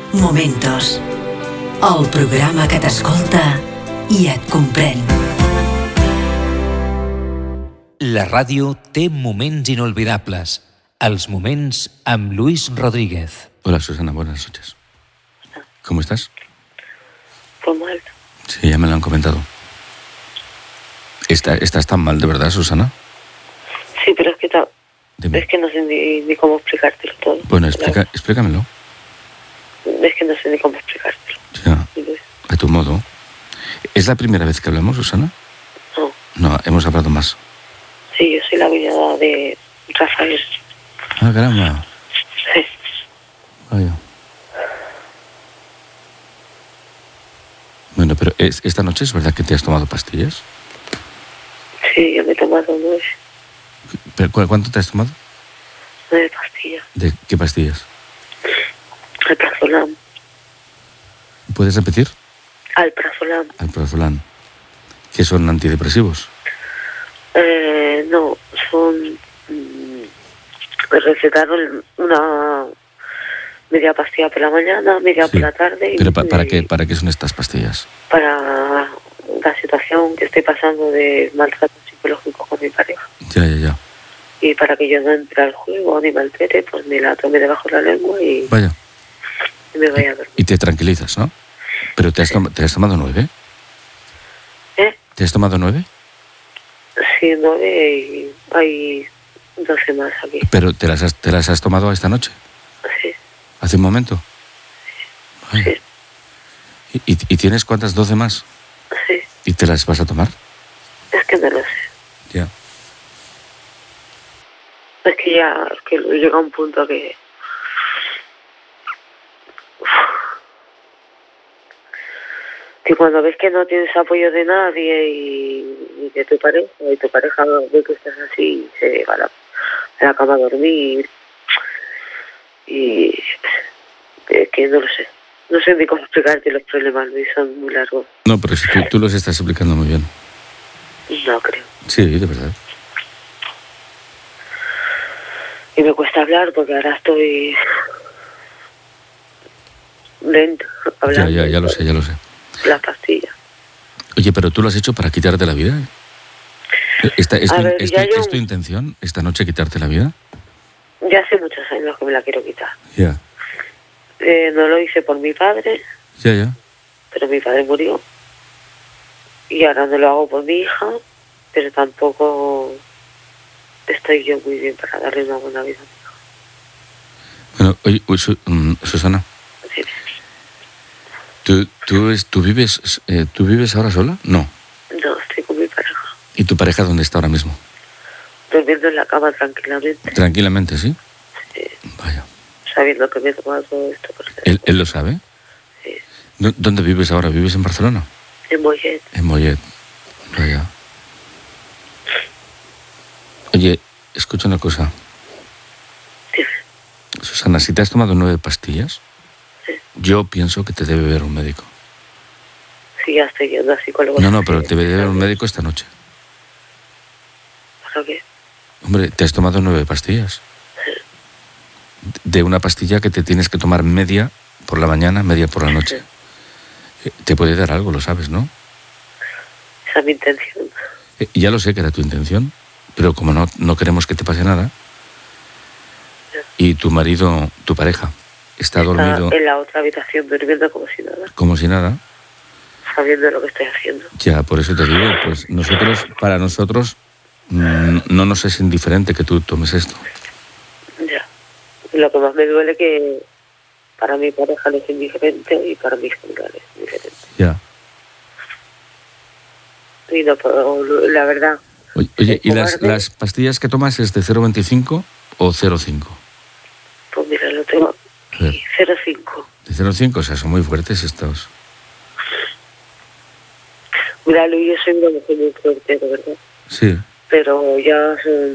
Momentos. El programa que t'escolta i et comprèn. La ràdio té moments inolvidables. Els moments amb Luis Rodríguez. Hola Susana, buenas noches. ¿Cómo estás? Pues mal. Sí, ya me lo han comentado. ¿Estás tan mal de verdad, Susana? Sí, pero es que Dime. es que no sé ni cómo explicártelo todo. Bueno, explícamelo. Es que no sé ni cómo explicártelo. Ya, a tu modo. ¿Es la primera vez que hablamos, Susana? No. No, hemos hablado más. Sí, yo soy la cuñada de Rafael. Ah, caramba. Sí. Vaya. Bueno, pero esta noche es verdad que te has tomado pastillas. Sí, yo me he tomado 9 ¿Pero cuánto te has tomado? pastillas. ¿De qué pastillas? Alprazolam. ¿Puedes repetir? Alprazolam. Alprazolam. ¿Qué son antidepresivos? No, son... me recetaron una media pastilla por la mañana, media Sí. por la tarde. ¿Pero para qué son estas pastillas? Para la situación que estoy pasando de maltrato psicológico con mi pareja. Ya. Y para que yo no entre al juego ni me altere, pues me la tome debajo de la lengua y Vaya. me vaya a dormir. Y te tranquilizas, ¿no? Pero te has tomado 9. ¿Eh? ¿Te has tomado 9? Sí, 9 y hay 12 más aquí. ¿Pero te las has tomado esta noche? Sí, ¿Hace un momento? Vaya. sí, ¿Y tienes cuántas? 12 más. sí. ¿Y te las vas a tomar? Es que no lo sé. Ya. Es que llega un punto que... que cuando ves que no tienes apoyo de nadie y de tu pareja, y tu pareja ve que estás así, se va a la cama a dormir, y es que no lo sé. No sé ni cómo explicarte los problemas, Luis, son muy largos. No, pero si tú los estás explicando muy bien. No creo. Sí, de verdad. Y me cuesta hablar porque ahora estoy lenta hablando. Ya lo sé. Las pastillas. Oye, pero tú lo has hecho para quitarte la vida. ¿Es tu intención esta noche quitarte la vida? Ya hace muchos años que me la quiero quitar. Ya. No lo hice por mi padre, Ya. pero mi padre murió. Y ahora no lo hago por mi hija, pero tampoco estoy yo muy bien para darle una buena vida a mi hija. Bueno, oye, Susana, Sí. ¿tú vives ahora sola? No. No, estoy con mi pareja. ¿Y tu pareja dónde está ahora mismo? Durmiendo en la cama tranquilamente. Tranquilamente, ¿sí? Sí. Vaya. Sabiendo que me he tomado todo esto. ¿Él lo sabe? Sí. ¿Dónde vives ahora? ¿Vives en Barcelona? En Mollet. En Mollet. Vaya. Oye, escucha una cosa. Sí. Susana, si te has tomado 9 pastillas, Sí. yo pienso que te debe ver un médico. Sí, ya estoy yendo a psicólogo. No, pero te debe ver un médico esta noche. ¿Para qué? Hombre, te has tomado 9 pastillas. De una pastilla que te tienes que tomar media por la mañana, media por la noche. Te puede dar algo, lo sabes, ¿no? Esa es mi intención. Ya lo sé que era tu intención, pero como no queremos que te pase nada, y tu marido, tu pareja, está dormido en la otra habitación durmiendo como si nada, como si nada, sabiendo lo que estoy haciendo. ya, por eso te digo, pues para nosotros, no nos es indiferente que tú tomes esto. Ya. Lo que más me duele que para mi pareja no es indiferente y para mi familia es indiferente. Ya. Y no puedo, la verdad. Oye, ¿y las pastillas que tomas es de 0,25 o 0,5? Pues mira, lo tengo aquí, 0,5. De 0,5, o sea, son muy fuertes estos. Mira, Luis, yo soy una mujer muy fuerte, de verdad. Sí. Pero ya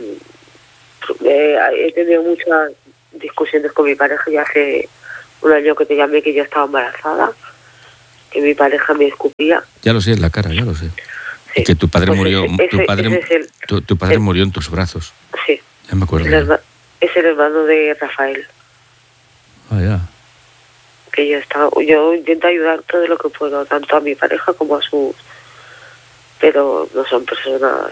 he tenido muchas discusiones con mi pareja. Ya hace un año que te llamé que yo estaba embarazada, que mi pareja me escupía. Ya lo sé, en la cara, ya lo sé. Sí. Y que tu padre Pues murió, tu padre el- murió en tus brazos. Sí. Ya me acuerdo. Es el hermano de Rafael, Ah, ya. que que yo intento ayudar todo lo que puedo, tanto a mi pareja como a sus, pero no son personas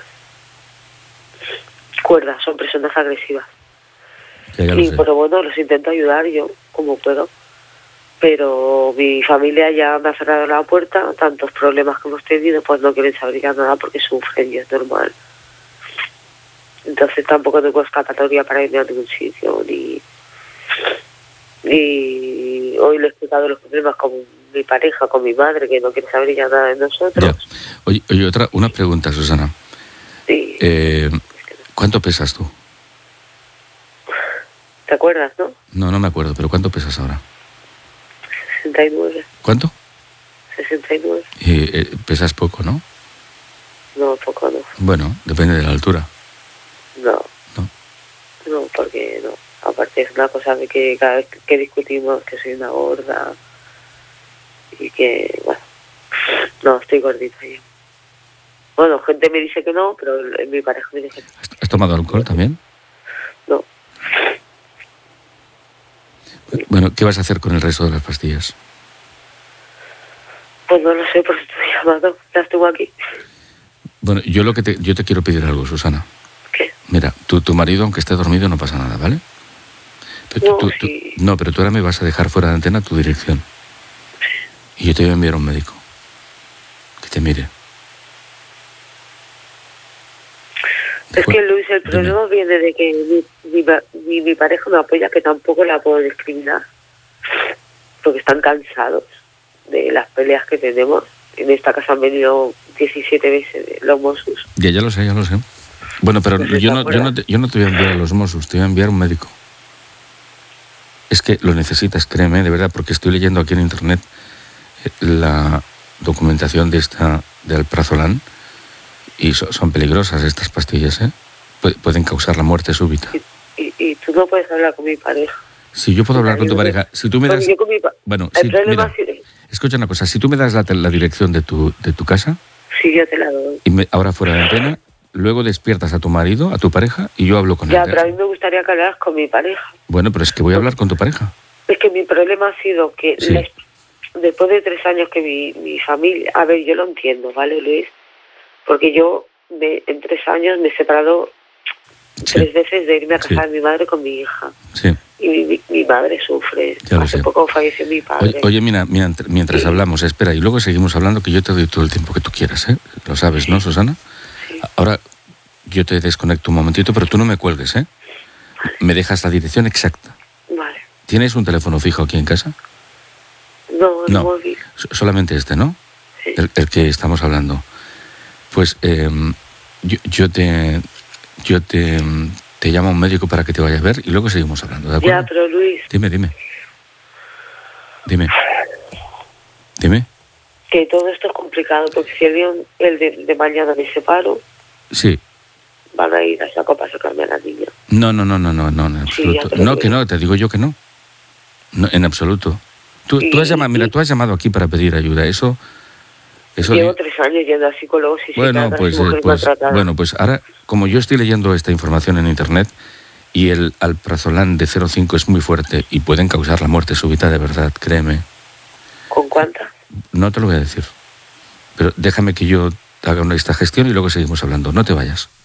cuerdas, son personas agresivas. Ya lo sé. Pero bueno, los intento ayudar yo como puedo, pero mi familia ya me ha cerrado la puerta, tantos problemas que hemos tenido, pues no quieren saber ya nada porque sufren y es normal. Entonces tampoco tengo escapatoria para irme a ningún sitio, ni hoy le he explicado los problemas con mi pareja, con mi madre, que no quiere saber ya nada de nosotros. Ya. Oye, una pregunta, Susana. Sí. ¿Cuánto pesas tú? ¿Te acuerdas, no? No me acuerdo, pero ¿cuánto pesas ahora? 69. ¿Cuánto? 69. Pesas poco, ¿no? No, poco no. Bueno, depende de la altura. No, porque no. Aparte es una cosa de que cada vez que discutimos que soy una gorda y que, bueno, no, estoy gordita yo. Bueno, gente me dice que no, pero mi pareja me dice que no. ¿Has tomado alcohol también? No. Bueno, ¿qué vas a hacer con el resto de las pastillas? Pues no lo sé, por eso estoy llamando. Las tengo aquí. Bueno, yo te quiero pedir algo, Susana. ¿Qué? Mira, tu marido, aunque esté dormido, no pasa nada, ¿vale? Pero No, pero tú ahora me vas a dejar fuera de antena tu dirección. Y yo te voy a enviar a un médico que te mire. Es que, Luis, el problema viene de que mi pareja me apoya, que tampoco la puedo discriminar, porque están cansados de las peleas que tenemos. En esta casa han venido 17 veces los Mossos. Ya lo sé. Bueno, pero Pues yo no te voy a enviar a los Mossos, te voy a enviar a un médico. Es que lo necesitas, créeme, de verdad, porque estoy leyendo aquí en internet la documentación de alprazolam y son peligrosas estas pastillas, ¿eh? Pueden causar la muerte súbita. Y tú no puedes hablar con mi pareja. Si yo puedo hablar con tu pareja, si tú me das... Bueno, el problema mira, escucha una cosa, si tú me das la dirección de tu casa... Sí, yo te la doy. Y ahora fuera de antena, luego despiertas a tu marido, a tu pareja, y yo hablo con él. Ya, pero a mí me gustaría que hablaras con mi pareja. Bueno, pero es que voy a hablar con tu pareja. Es que mi problema ha sido que Sí. después de 3 años que mi familia... A ver, yo lo entiendo, ¿vale, Luis? Porque yo en 3 años me he separado 3 veces de irme a casar a mi madre con mi hija. Sí. Y mi madre sufre. Ya lo Hace sé. poco falleció mi padre. Oye, mira, mientras hablamos, espera, y luego seguimos hablando, que yo te doy todo el tiempo que tú quieras, ¿eh? Lo sabes, ¿no, Susana? Sí. Ahora, yo te desconecto un momentito, pero tú no me cuelgues, ¿eh? Me dejas la dirección exacta. Vale. ¿Tienes un teléfono fijo aquí en casa? No, No. móvil. Solamente este, ¿no? Sí. El que estamos hablando. Pues yo te llamo a un médico para que te vaya a ver y luego seguimos hablando, ¿de acuerdo? Ya, pero Luis, Dime. que todo esto es complicado, porque si el de mañana me separo, Sí. van a ir a saco para sacarme a la niña. No, en Sí, ya absoluto. te lo No, digo. que no, te digo yo que no. No, en absoluto. Tú has llamado, mira, tú has llamado aquí para pedir ayuda. Eso Llevo 3 años yendo a psicólogos y bueno, psiquiatras, pues ahora, como yo estoy leyendo esta información en internet y el alprazolam de 0,5 es muy fuerte y pueden causar la muerte súbita de verdad, créeme. ¿Con cuántas? No te lo voy a decir. Pero déjame que yo haga esta gestión y luego seguimos hablando. No te vayas.